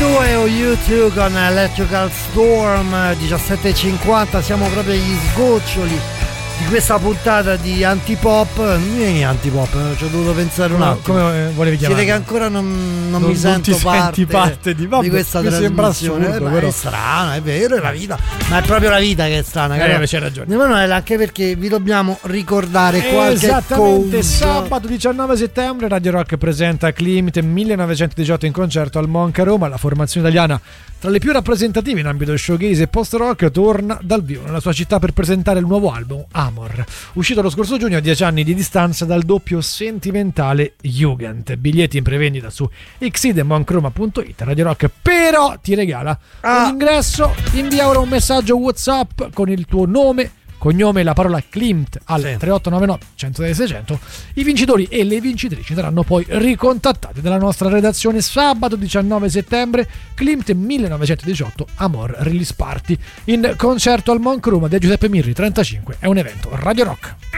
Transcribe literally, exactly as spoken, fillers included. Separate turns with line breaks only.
due o U due con Electrical Storm. Diciassette e cinquanta, siamo proprio agli sgoccioli di questa puntata di Antipop. Vieni Antipop, ci ho dovuto pensare un
no,
attimo.
Come volevi chiamare?
Siete che ancora non, non,
non
mi sento
non ti
parte,
senti parte di, vabbè,
di questa
mi
trasmissione.
sembra assurdo,
eh,
però.
È strano, è vero, è la vita, ma è proprio la vita che è strana.
Eh, c'hai ragione.
Emanuele, anche perché vi dobbiamo ricordare qualche
esattamente
cosa.
Sabato diciannove settembre Radio Rock presenta Klimt millenovecentodiciotto in concerto al Monca Roma. La formazione italiana tra le più rappresentative in ambito showcase e post-rock torna dal vivo nella sua città per presentare il nuovo album Amor, uscito lo scorso giugno a dieci anni di distanza dal doppio sentimentale Jugend. Biglietti in prevendita su xidemocroma punto it. Radio Rock però ti regala
ah.
un ingresso. Invia ora un messaggio WhatsApp con il tuo nome, cognome e la parola Klimt al sì. tre otto nove nove uno zero sei seicento. I vincitori e le vincitrici saranno poi ricontattati dalla nostra redazione sabato diciannove settembre. Klimt millenovecentodiciotto Amor Release Party in concerto al Monk Room di Giuseppe Mirri trentacinque. È un evento Radio Rock.